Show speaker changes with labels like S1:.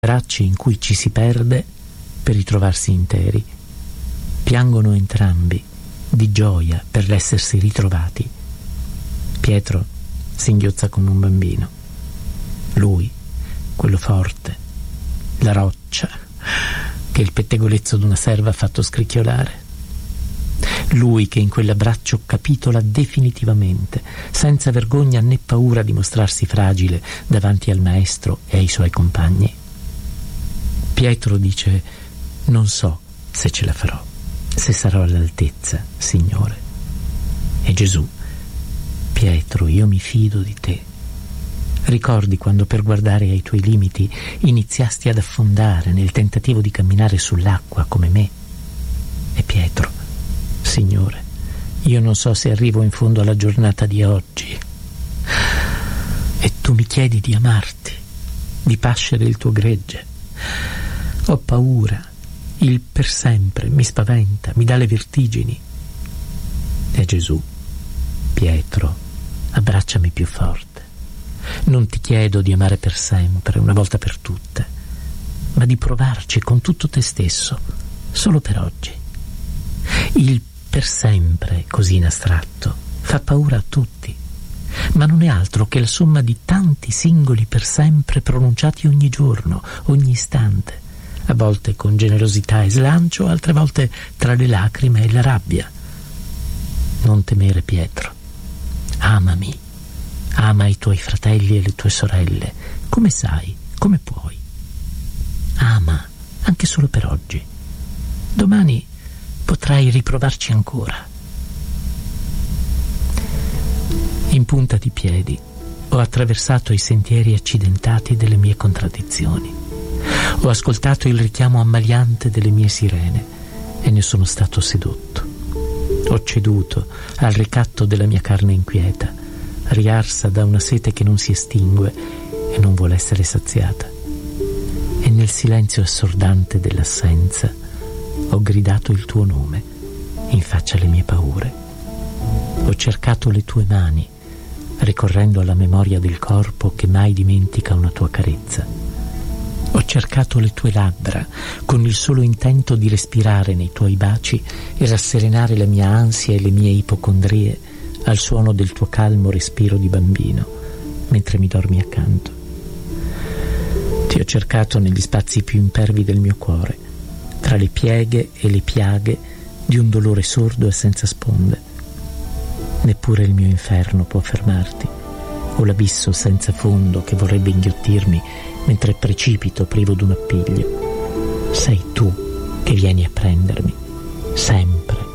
S1: bracci in cui ci si perde per ritrovarsi interi. Piangono entrambi di gioia per l'essersi ritrovati. Pietro singhiozza come un bambino. Lui, quello forte, la roccia che il pettegolezzo d'una serva ha fatto scricchiolare. Lui che in quell'abbraccio capitola definitivamente, senza vergogna né paura di mostrarsi fragile davanti al maestro e ai suoi compagni. Pietro dice: non so se ce la farò, se sarò all'altezza, Signore. E Gesù: Pietro, io mi fido di te. Ricordi quando per guardare ai tuoi limiti iniziasti ad affondare nel tentativo di camminare sull'acqua come me? E Pietro: Signore, io non so se arrivo in fondo alla giornata di oggi. E tu mi chiedi di amarti, di pascere il tuo gregge. Ho paura, il per sempre mi spaventa, mi dà le vertigini. E Gesù: Pietro, abbracciami più forte. Non ti chiedo di amare per sempre, una volta per tutte, ma di provarci con tutto te stesso, solo per oggi. Il per sempre, così in astratto, fa paura a tutti, ma non è altro che la somma di tanti singoli per sempre pronunciati ogni giorno, ogni istante, a volte con generosità e slancio, altre volte tra le lacrime e la rabbia. Non temere, Pietro. Amami. Ama i tuoi fratelli e le tue sorelle, come sai, come puoi. Ama, anche solo per oggi. Domani potrai riprovarci ancora. In punta di piedi ho attraversato i sentieri accidentati delle mie contraddizioni. Ho ascoltato il richiamo ammaliante delle mie sirene e ne sono stato sedotto. Ho ceduto al ricatto della mia carne inquieta, riarsa da una sete che non si estingue e non vuole essere saziata. E nel silenzio assordante dell'assenza ho gridato il tuo nome in faccia alle mie paure. Ho cercato le tue mani, ricorrendo alla memoria del corpo che mai dimentica una tua carezza. Ho cercato le tue labbra con il solo intento di respirare nei tuoi baci e rasserenare la mia ansia e le mie ipocondrie al suono del tuo calmo respiro di bambino mentre mi dormi accanto. Ti ho cercato negli spazi più impervi del mio cuore, tra le pieghe e le piaghe di un dolore sordo e senza sponde. Neppure il mio inferno può fermarti, o l'abisso senza fondo che vorrebbe inghiottirmi mentre precipito privo d'un appiglio. Sei tu che vieni a prendermi, sempre,